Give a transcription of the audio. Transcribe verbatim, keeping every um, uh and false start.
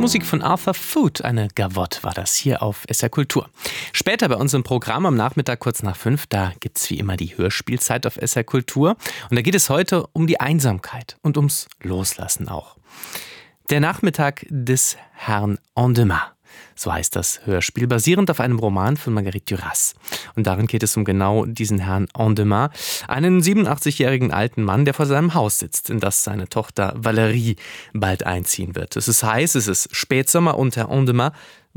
Musik von Arthur Foot, eine Gavotte war das hier auf S R Kultur. Später bei uns im Programm am Nachmittag kurz nach fünf, da gibt's wie immer die Hörspielzeit auf S R Kultur. Und da geht es heute um die Einsamkeit und ums Loslassen auch. Der Nachmittag des Herrn Andemain. So heißt das Hörspiel, basierend auf einem Roman von Marguerite Duras. Und darin geht es um genau diesen Herrn Andemain, einen siebenundachtzigjährigen alten Mann, der vor seinem Haus sitzt, in das seine Tochter Valérie bald einziehen wird. Es ist heiß, es ist Spätsommer und Herr Andemain